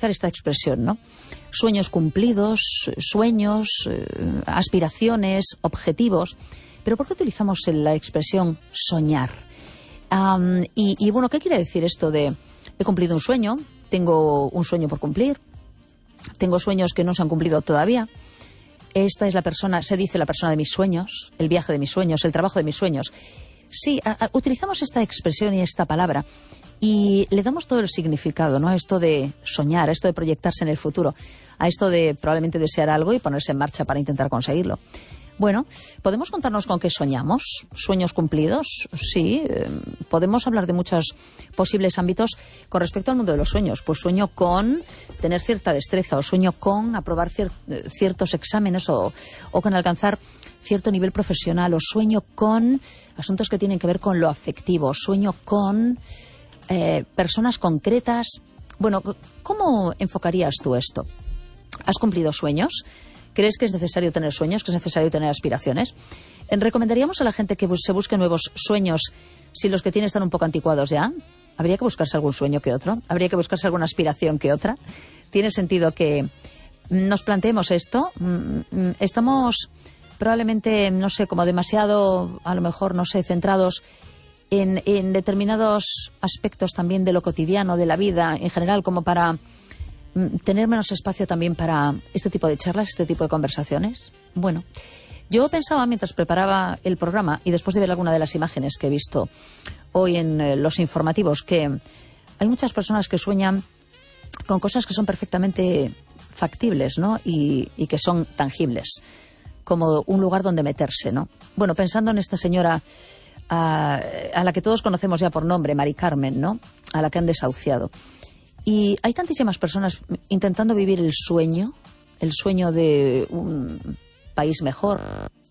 utilizar esta expresión, ¿no? Sueños cumplidos, sueños, aspiraciones, objetivos. Pero ¿por qué utilizamos la expresión soñar? Y bueno, ¿qué quiere decir esto de he cumplido un sueño, tengo un sueño por cumplir, tengo sueños que no se han cumplido todavía? Esta es la persona, se dice la persona de mis sueños, el viaje de mis sueños, el trabajo de mis sueños. Sí, utilizamos esta expresión y esta palabra y le damos todo el significado, ¿no? A esto de soñar, a esto de proyectarse en el futuro, a esto de probablemente desear algo y ponerse en marcha para intentar conseguirlo. Bueno, ¿podemos contarnos con qué soñamos? ¿Sueños cumplidos? Sí, podemos hablar de muchos posibles ámbitos con respecto al mundo de los sueños. Pues sueño con tener cierta destreza, o sueño con aprobar ciertos exámenes, o con alcanzar cierto nivel profesional, o sueño con asuntos que tienen que ver con lo afectivo, sueño con personas concretas. Bueno, ¿cómo enfocarías tú esto? ¿Has cumplido sueños? ¿Crees que es necesario tener sueños, que es necesario tener aspiraciones? ¿Recomendaríamos a la gente que se busque nuevos sueños si los que tiene están un poco anticuados ya? ¿Habría que buscarse algún sueño que otro? ¿Habría que buscarse alguna aspiración que otra? ¿Tiene sentido que nos planteemos esto? Estamos probablemente, no sé, como demasiado, a lo mejor, no sé, centrados en determinados aspectos también de lo cotidiano, de la vida en general, como para tener menos espacio también para este tipo de charlas, este tipo de conversaciones. Bueno, yo pensaba mientras preparaba el programa y después de ver alguna de las imágenes que he visto hoy en los informativos, que hay muchas personas que sueñan con cosas que son perfectamente factibles, ¿no? Y que son tangibles, como un lugar donde meterse, ¿no? Bueno, pensando en esta señora a la que todos conocemos ya por nombre, Mari Carmen, ¿no? A la que han desahuciado. Y hay tantísimas personas intentando vivir el sueño de un país mejor,